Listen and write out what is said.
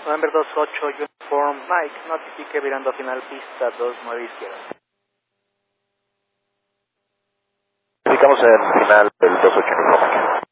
November 28, Uniform Mike, notifique virando a final pista 29 izquierda. Notificamos en final del 28 Uniform Mike.